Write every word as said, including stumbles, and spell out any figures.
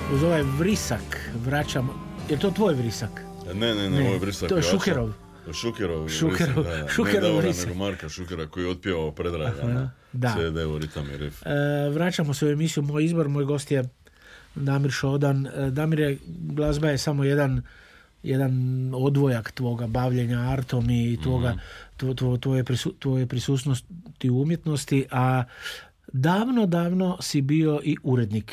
uz ovaj vrisak vraćam, je to tvoj vrisak? Ne, ne, ne, ovo je vrisak. To je Šukerov. Šukerov, Šukerov, vrisak, da. Šukerov ne Davora, vrisak. nego Marka Šukera koji je otpjevao Predraga. Da. C D-u Ritam i Rif. E, vraćamo se u emisiju Moj izbor, moj gost je Damir Šodan. E, Damire, glazba je samo jedan jedan odvojak tvoga bavljenja artom i tvoga, mm-hmm. tvo, tvo, tvoje, prisu, tvoje prisutnosti u umjetnosti, a davno, davno si bio i urednik